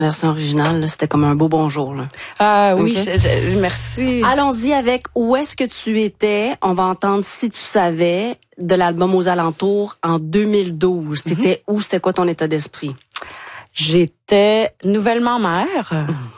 version originale, là, c'était comme un beau bonjour. Là. Ah oui, Okay. merci. Allons-y avec Où est-ce que tu étais? On va entendre Si tu savais de l'album Aux alentours en 2012. T'étais où? C'était quoi ton état d'esprit? J'étais nouvellement mère.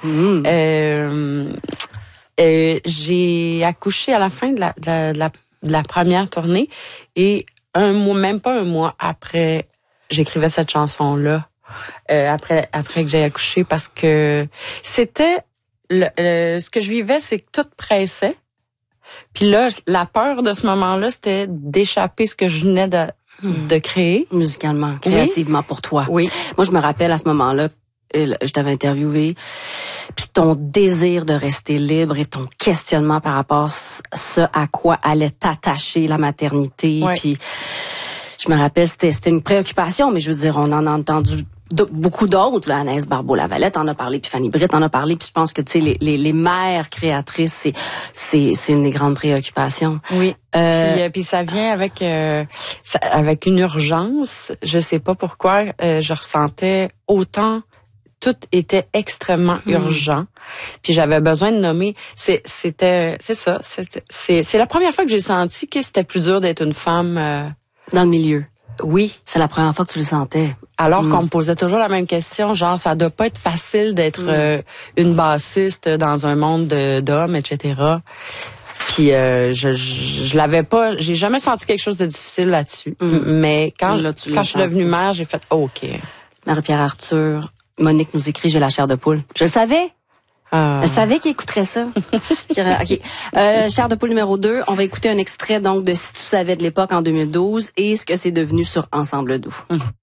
J'ai accouché à la fin de la première tournée et même pas un mois après, j'écrivais cette chanson-là. Après que j'ai accouché, parce que c'était ce que je vivais, c'est que tout pressait. Puis là, la peur de ce moment-là, c'était d'échapper ce que je venais de créer. Musicalement, créativement, oui. Pour toi. Oui. Moi, je me rappelle à ce moment-là, je t'avais interviewé, puis ton désir de rester libre et ton questionnement par rapport à ce à quoi allait t'attacher la maternité. Oui. Puis je me rappelle, c'était une préoccupation, mais je veux dire, on en a entendu beaucoup d'autres. Là, Anaïs Barbeau-Lavalette en a parlé, puis Fanny Britt en a parlé, puis je pense que tu sais les mères créatrices, c'est une des grandes préoccupations. Oui. Puis ça vient avec une urgence. Je sais pas pourquoi je ressentais autant. Tout était extrêmement urgent. Puis j'avais besoin de nommer. C'est la première fois que j'ai senti que c'était plus dur d'être une femme dans le milieu. Oui. C'est la première fois que tu le sentais. Alors qu'on me posait toujours la même question, genre ça doit pas être facile d'être une bassiste dans un monde d'hommes, etc. Puis je l'avais pas, j'ai jamais senti quelque chose de difficile là-dessus. Mais quand je suis devenue mère, j'ai fait OK. Marie-Pierre Arthur, Monique nous écrit, j'ai la chair de poule. Je le savais. Je savais qu'il écouterait ça. OK. Chair de poule numéro 2, on va écouter un extrait donc de Si tu savais de l'époque en 2012 et ce que c'est devenu sur Ensemble doux.